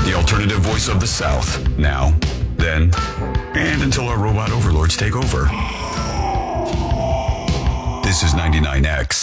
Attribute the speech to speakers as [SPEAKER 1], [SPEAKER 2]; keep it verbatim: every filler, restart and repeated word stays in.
[SPEAKER 1] The alternative voice of the South. Now, then, and until our robot overlords take over. This is ninety-nine X.